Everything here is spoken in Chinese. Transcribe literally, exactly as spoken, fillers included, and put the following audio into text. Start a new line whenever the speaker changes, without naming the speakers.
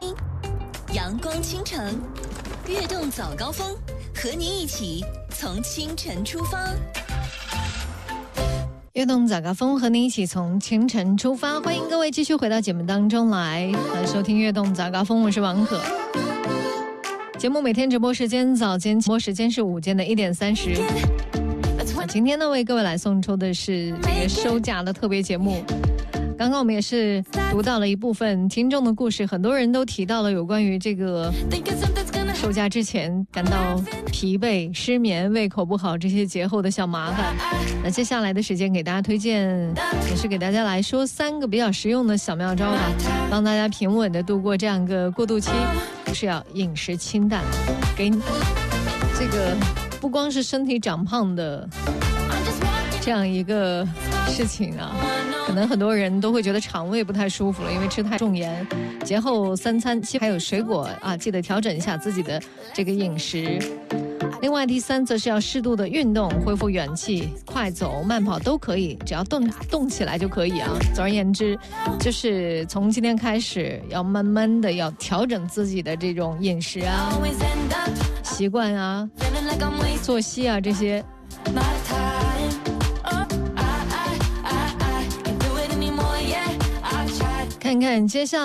阳光倾城，跃动早高峰，和你一起从清晨出发。
跃动早高峰，和你一起从清晨出发。欢迎各位继续回到节目当中来，来收听跃动早高峰，我是王可。节目每天直播时间，早间直播时间是午间的一点三十。今天呢，为各位来送出的是这个收假的特别节目。刚刚我们也是读到了一部分听众的故事，很多人都提到了有关于这个收假之前感到疲惫、失眠、胃口不好这些节后的小麻烦。那接下来的时间给大家推荐，也是给大家来说三个比较实用的小妙招吧，帮大家平稳的度过这样一个过渡期。就是要饮食清淡，给你这个不光是身体长胖的这样一个事情啊，可能很多人都会觉得肠胃不太舒服了，因为吃太重盐。节后三餐还有水果啊，记得调整一下自己的这个饮食。另外第三则是要适度的运动，恢复元气，快走慢跑都可以，只要动动起来就可以啊。总而言之，就是从今天开始要慢慢的要调整自己的这种饮食啊、习惯啊、作息啊这些。看看接下来